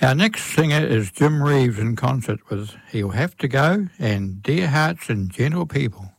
Our next singer is Jim Reeves in concert with He'll Have to Go and Dear Hearts and Gentle People.